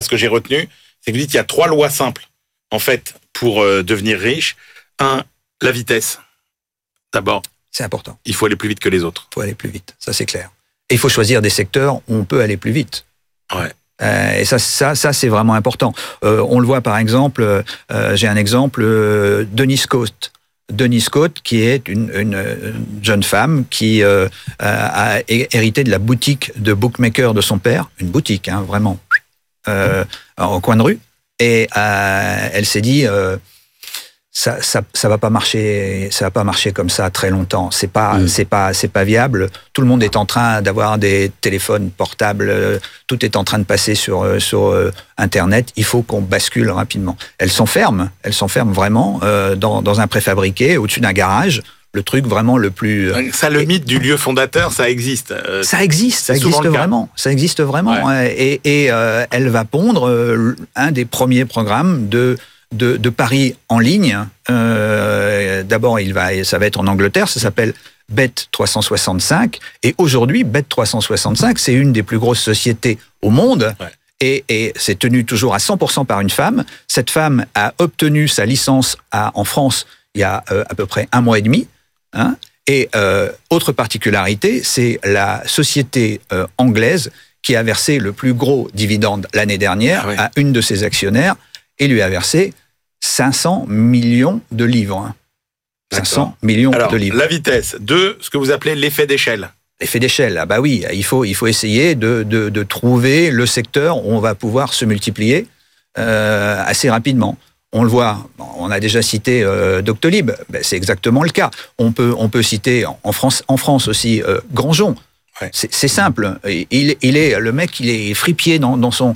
que j'ai retenu, c'est que vous dites qu'il y a 3 lois simples, en fait, pour devenir riche. 1, la vitesse. D'abord. C'est important. Il faut aller plus vite que les autres. Il faut aller plus vite, ça c'est clair. Et il faut choisir des secteurs où on peut aller plus vite. Ouais. Et ça c'est vraiment important. On le voit par exemple, j'ai un exemple, Denise Cote. Denise Cote, qui est une jeune femme qui a hérité de la boutique de bookmaker de son père, une boutique, hein, vraiment, au coin de rue. Et elle s'est dit, ça va pas marcher comme ça très longtemps. C'est pas viable. Tout le monde est en train d'avoir des téléphones portables. Tout est en train de passer sur Internet. Il faut qu'on bascule rapidement. Elle s'enferme vraiment dans un préfabriqué au-dessus d'un garage. Le truc vraiment le plus... Ça, le mythe du lieu fondateur, ça existe. Ça existe vraiment. Ça existe vraiment. Ouais. Et elle va pondre un des premiers programmes de paris en ligne. D'abord, ça va être en Angleterre, ça s'appelle Bet365. Et aujourd'hui, Bet365, c'est une des plus grosses sociétés au monde. Ouais. Et c'est tenu toujours à 100% par une femme. Cette femme a obtenu sa licence en France il y a à peu près 1 mois et demi. Hein. Et autre particularité, c'est la société anglaise qui a versé le plus gros dividende l'année dernière à une de ses actionnaires et lui a versé 500 millions de livres. Hein. 500 millions de livres. La vitesse. 2, ce que vous appelez l'effet d'échelle. L'effet d'échelle, ah bah oui, il faut essayer de trouver le secteur où on va pouvoir se multiplier assez rapidement. On le voit, on a déjà cité Doctolib, ben c'est exactement le cas. On peut citer en France aussi Grandjean. Ouais. C'est simple. Le mec, il est fripier dans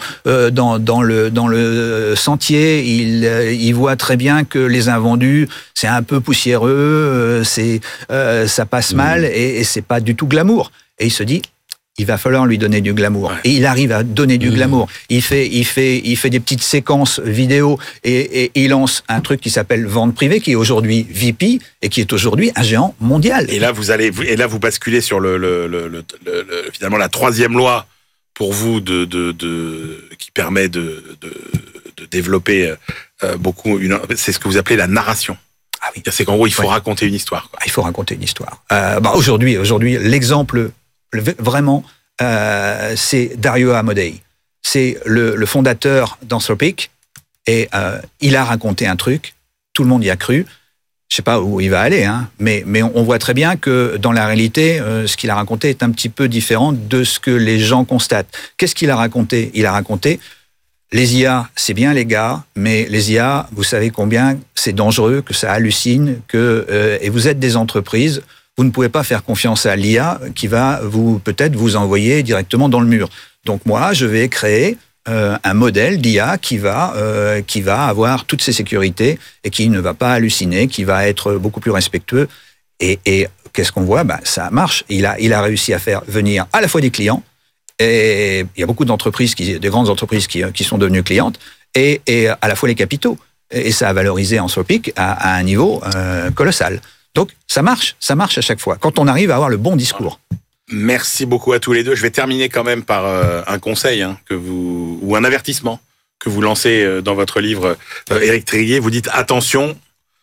le sentier. Il voit très bien que les invendus, c'est un peu poussiéreux, ça passe mal et c'est pas du tout glamour. Et il se dit, il va falloir lui donner du glamour. Ouais. Et il arrive à donner du glamour. Il fait des petites séquences vidéo et il lance un truc qui s'appelle Vente Privée, qui est aujourd'hui VP et qui est aujourd'hui un géant mondial. Et là, vous basculez sur finalement la 3e loi pour vous qui permet de développer beaucoup. C'est ce que vous appelez la narration. Ah oui. C'est qu'en gros, il faut raconter une histoire. Quoi. Il faut raconter une histoire. Aujourd'hui, l'exemple vraiment, c'est Dario Amodei. C'est le fondateur d'Anthropic et il a raconté un truc, tout le monde y a cru. Je sais pas où il va aller, hein, mais on voit très bien que dans la réalité, ce qu'il a raconté est un petit peu différent de ce que les gens constatent. Qu'est-ce qu'il a raconté ? Il a raconté les IA, c'est bien les gars, mais les IA, vous savez combien c'est dangereux, que ça hallucine, et vous êtes des entreprises. Vous ne pouvez pas faire confiance à l'IA qui va peut-être vous envoyer directement dans le mur. Donc moi, je vais créer un modèle d'IA qui va avoir toutes ces sécurités et qui ne va pas halluciner, qui va être beaucoup plus respectueux. Et qu'est-ce qu'on voit ? Ça marche. Il a réussi à faire venir à la fois des clients, et il y a beaucoup d'entreprises, des grandes entreprises qui sont devenues clientes, et à la fois les capitaux. Et ça a valorisé Anthropic à un niveau colossal. Donc, ça marche à chaque fois, quand on arrive à avoir le bon discours. Merci beaucoup à tous les deux. Je vais terminer quand même par un conseil ou un avertissement que vous lancez dans votre livre, Éric Tréguier. Vous dites, attention,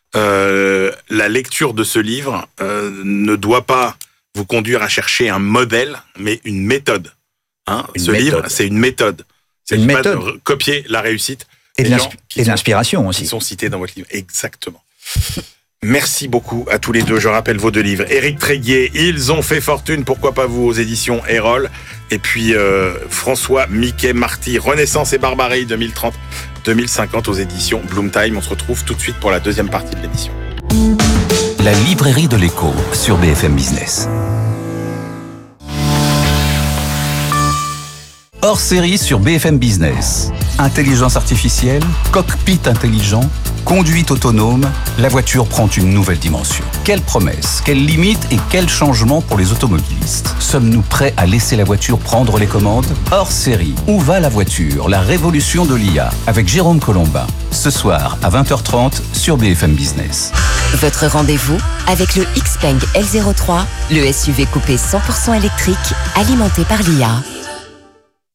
la lecture de ce livre ne doit pas vous conduire à chercher un modèle, mais une méthode. Livre, c'est une méthode. C'est une méthode. Pas de copier la réussite. Et de l'inspiration aussi. Qui sont cités dans votre livre. Exactement. Merci beaucoup à tous les deux. Je rappelle vos 2 livres. Éric Tréguier, Ils ont fait fortune, pourquoi pas vous, aux éditions Erol. Et puis François Miquet Marty, Renaissance et barbarie 2030-2050 aux éditions Bloomtime. On se retrouve tout de suite pour la 2e partie de l'émission. La librairie de l'écho sur BFM Business. Hors série sur BFM Business. Intelligence artificielle, cockpit intelligent, conduite autonome, la voiture prend une nouvelle dimension. Quelles promesses, quelles limites et quels changements pour les automobilistes ? Sommes-nous prêts à laisser la voiture prendre les commandes ? Hors série, Où va la voiture ? La révolution de l'IA avec Jérôme Colombin. Ce soir à 20h30 sur BFM Business. Votre rendez-vous avec le Xpeng L03, le SUV coupé 100% électrique alimenté par l'IA.